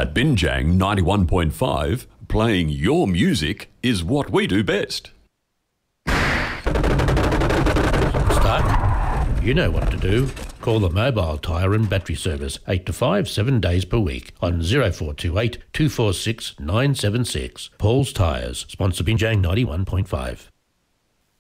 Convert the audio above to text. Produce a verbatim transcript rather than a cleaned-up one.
At Binjang ninety-one point five, playing your music is what we do best. Stuck? You know what to do. Call the Mobile Tyre and Battery Service eight to five, seven days per week on zero four two eight, two four six, nine seven six. Paul's Tyres, sponsor Binjang ninety-one point five.